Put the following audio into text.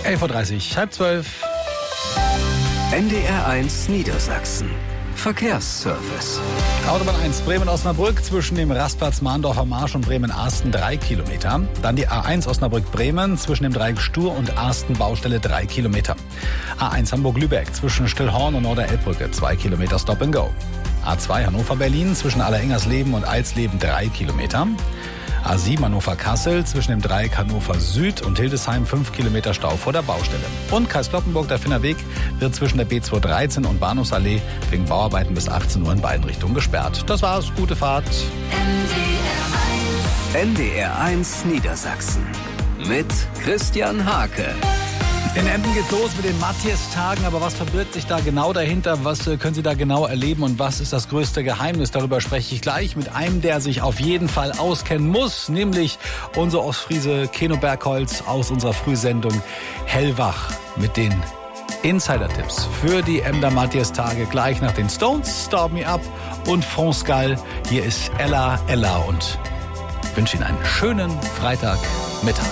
11:30 Uhr, halb 12. NDR1 Niedersachsen. Verkehrsservice. Autobahn 1 Bremen-Osnabrück zwischen dem Rastplatz Mahndorfer Marsch und Bremen-Arsten 3 Kilometer. Dann die A1 Osnabrück-Bremen zwischen dem Dreieck Stur und Arsten Baustelle 3 Kilometer. A1 Hamburg-Lübeck zwischen Stillhorn und Norder-Elbbrücke 2 Kilometer Stop and Go. A2 Hannover-Berlin zwischen Allerengersleben und Alsleben 3 Kilometer. A7 Hannover-Kassel zwischen dem Dreieck Hannover Süd und Hildesheim 5 Kilometer Stau vor der Baustelle. Und Kreis Cloppenburg, der Finnerweg, wird zwischen der B213 und Bahnhofsallee wegen Bauarbeiten bis 18 Uhr in beiden Richtungen gesperrt. Das war's, gute Fahrt. NDR1 Niedersachsen mit Christian Hake. In Emden geht's los mit den Matthias-Tagen, aber was verbirgt sich da genau dahinter? Was können Sie da genau erleben und was ist das größte Geheimnis? Darüber spreche ich gleich mit einem, der sich auf jeden Fall auskennen muss, nämlich unser Ostfriese Keno Bergholz aus unserer Frühsendung Hellwach mit den Insider-Tipps für die Emder Matthias-Tage gleich nach den Stones, Start Me Up und France Gall. Hier ist Ella und ich wünsche Ihnen einen schönen Freitagmittag.